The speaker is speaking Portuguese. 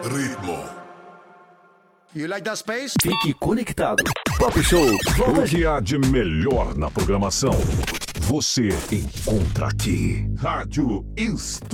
Ritmo. You like that space? Fique conectado. Pop Show. O que há de melhor na programação? Você encontra aqui. Rádio Estúdio.